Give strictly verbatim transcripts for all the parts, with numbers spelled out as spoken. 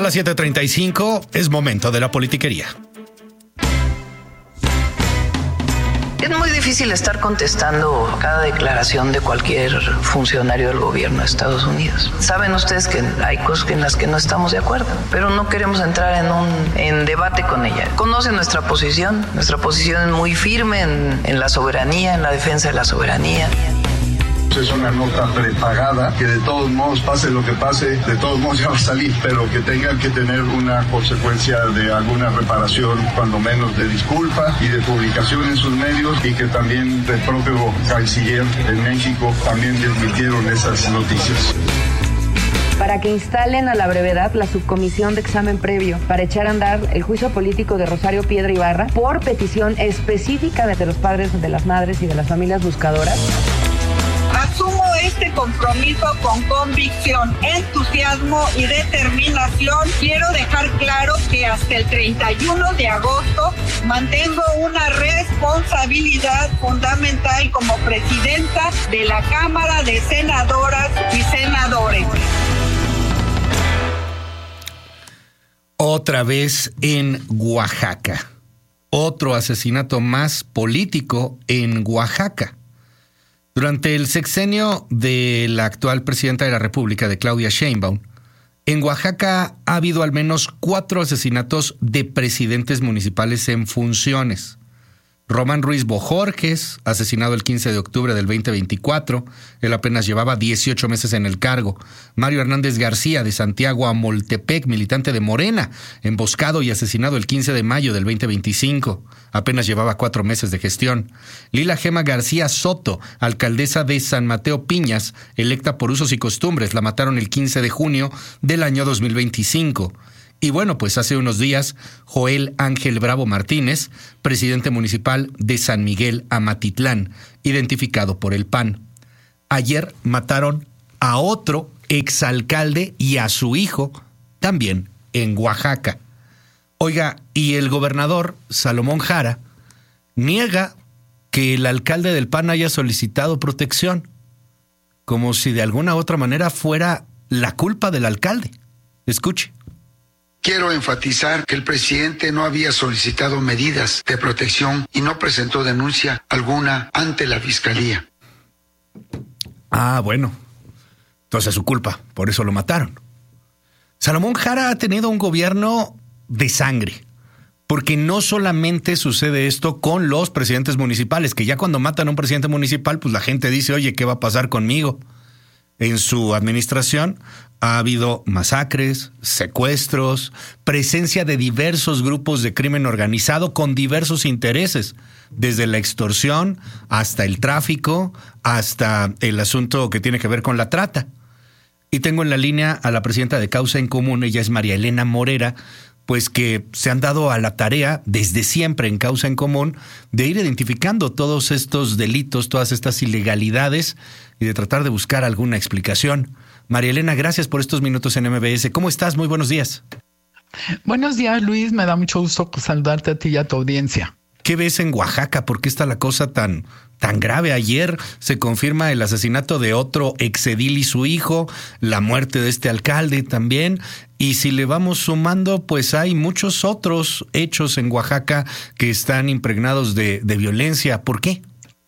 Son las siete treinta y cinco, es momento de la politiquería. Es muy difícil estar contestando cada declaración de cualquier funcionario del gobierno de Estados Unidos. Saben ustedes que hay cosas en las que no estamos de acuerdo, pero no queremos entrar en un en debate con ella. Conocen nuestra posición, nuestra posición es muy firme en, en la soberanía, en la defensa de la soberanía. Es una nota prepagada que de todos modos, pase lo que pase, de todos modos ya va a salir, pero que tenga que tener una consecuencia de alguna reparación, cuando menos de disculpa y de publicación en sus medios, y que también el propio canciller en México también desmintieron esas noticias. Para que instalen a la brevedad la subcomisión de examen previo para echar a andar el juicio político de Rosario Piedra Ibarra por petición específica de los padres, de las madres y de las familias buscadoras. Asumo este compromiso con convicción, entusiasmo y determinación. Quiero dejar claro que hasta el treinta y uno de agosto mantengo una responsabilidad fundamental como presidenta de la Cámara de Senadoras y Senadores. Otra vez en Oaxaca. Otro asesinato más político en Oaxaca. Durante el sexenio de la actual presidenta de la República, de Claudia Sheinbaum, en Oaxaca ha habido al menos cuatro asesinatos de presidentes municipales en funciones. Román Ruiz Bojorges, asesinado el quince de octubre del veinte veinticuatro, él apenas llevaba dieciocho meses en el cargo. Mario Hernández García, de Santiago Amoltepec, militante de Morena, emboscado y asesinado el quince de mayo del veinte veinticinco, apenas llevaba cuatro meses de gestión. Lila Gema García Soto, alcaldesa de San Mateo Piñas, electa por usos y costumbres, la mataron el quince de junio del año dos mil veinticinco. Y bueno, pues hace unos días, Joel Ángel Bravo Martínez, presidente municipal de San Miguel Amatitlán, identificado por el P A N. Ayer mataron a otro exalcalde y a su hijo, también en Oaxaca. Oiga, y el gobernador Salomón Jara niega que el alcalde del P A N haya solicitado protección, como si de alguna u otra manera fuera la culpa del alcalde. Escuche. Quiero enfatizar que el presidente no había solicitado medidas de protección y no presentó denuncia alguna ante la Fiscalía. Ah, bueno. Entonces es su culpa, por eso lo mataron. Salomón Jara ha tenido un gobierno de sangre, porque no solamente sucede esto con los presidentes municipales, que ya cuando matan a un presidente municipal, pues la gente dice, oye, ¿qué va a pasar conmigo? En su administración ha habido masacres, secuestros, presencia de diversos grupos de crimen organizado con diversos intereses, desde la extorsión hasta el tráfico, hasta el asunto que tiene que ver con la trata. Y tengo en la línea a la presidenta de Causa en Común, ella es María Elena Morera, pues que se han dado a la tarea desde siempre en Causa en Común de ir identificando todos estos delitos, todas estas ilegalidades y de tratar de buscar alguna explicación. María Elena, gracias por estos minutos en M B S. ¿Cómo estás? Muy buenos días. Buenos días, Luis. Me da mucho gusto saludarte a ti y a tu audiencia. ¿Qué ves en Oaxaca? ¿Por qué está la cosa tan, tan grave? Ayer se confirma el asesinato de otro exedil y su hijo, la muerte de este alcalde también. Y si le vamos sumando, pues hay muchos otros hechos en Oaxaca que están impregnados de, de violencia. ¿Por qué?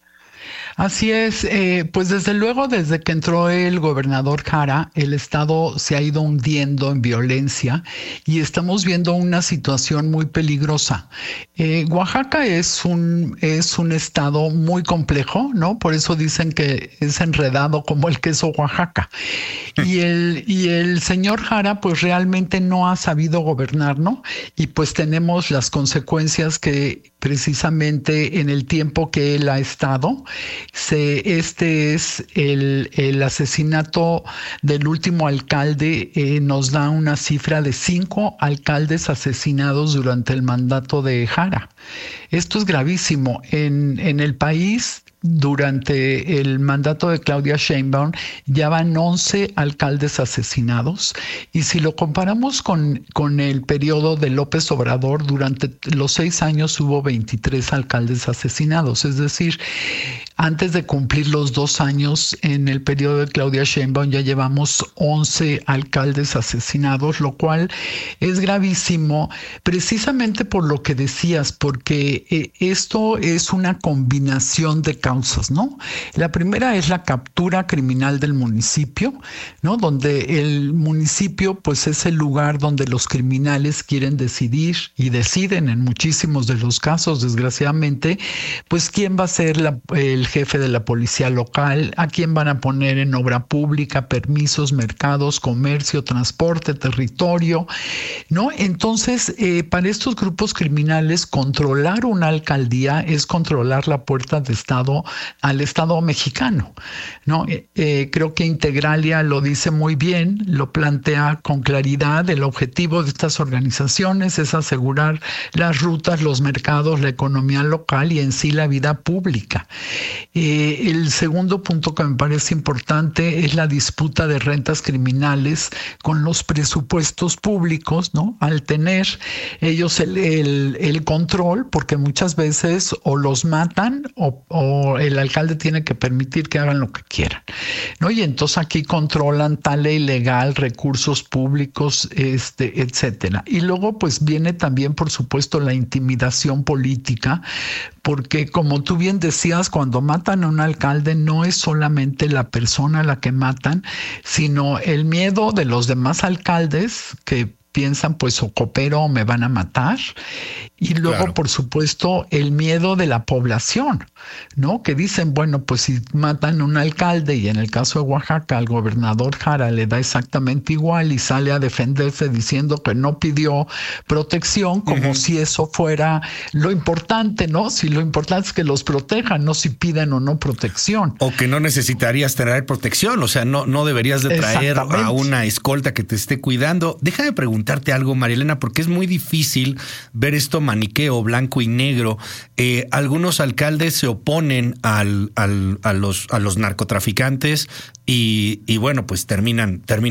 Así es, eh, pues desde luego desde que entró el gobernador Jara, el estado se ha ido hundiendo en violencia y estamos viendo una situación muy peligrosa. Eh, Oaxaca es un, es un estado muy complejo, ¿no? Por eso dicen que es enredado como el queso Oaxaca. Y el, y el señor Jara pues realmente no ha sabido gobernar, ¿no? Y pues tenemos las consecuencias que precisamente en el tiempo que él ha estado, se, este es el, el asesinato del último alcalde, eh, nos da una cifra de cinco alcaldes asesinados durante el mandato de Jara. Esto es gravísimo. En, en el país, durante el mandato de Claudia Sheinbaum, ya van once alcaldes asesinados. Y si lo comparamos con, con el periodo de López Obrador, durante los seis años hubo veintitrés alcaldes asesinados. Es decir, Antes de cumplir los dos años en el periodo de Claudia Sheinbaum ya llevamos once alcaldes asesinados, lo cual es gravísimo precisamente por lo que decías, porque eh, esto es una combinación de causas, ¿no? La primera es la captura criminal del municipio, ¿no? Donde el municipio pues es el lugar donde los criminales quieren decidir y deciden en muchísimos de los casos, desgraciadamente, pues quién va a ser la, el jefe de la policía local, a quién van a poner en obra pública, permisos, mercados, comercio, transporte, territorio, ¿no? Entonces, eh, para estos grupos criminales, controlar una alcaldía es controlar la puerta de Estado al Estado mexicano, ¿no? Eh, eh, creo que Integralia lo dice muy bien, lo plantea con claridad. El objetivo de estas organizaciones es asegurar las rutas, los mercados, la economía local y en sí la vida pública. Eh, el segundo punto que me parece importante es la disputa de rentas criminales con los presupuestos públicos, ¿no? Al tener ellos el, el, el control, porque muchas veces o los matan o, o el alcalde tiene que permitir que hagan lo que quieran, ¿no? Y entonces aquí controlan tal ley legal, recursos públicos, este, etcétera. Y luego pues viene también, por supuesto, la intimidación política, porque como tú bien decías, cuando matan a un alcalde no es solamente la persona a la que matan, sino el miedo de los demás alcaldes que piensan pues o coopero o me van a matar. Y luego, claro, por supuesto, el miedo de la población, ¿no? Que dicen, bueno, pues si matan a un alcalde y en el caso de Oaxaca al gobernador Jara le da exactamente igual y sale a defenderse diciendo que no pidió protección, como uh-huh. si eso fuera lo importante, ¿no? Si lo importante es que los protejan, no si piden o no protección. O que no necesitarías traer protección, o sea, no, no deberías de traer a una escolta que te esté cuidando. Déjame preguntarte algo, María Elena, porque es muy difícil ver esto maniqueo, blanco y negro. Eh, algunos alcaldes se oponen al, al, a, los, a los narcotraficantes y, y bueno, pues terminan, terminan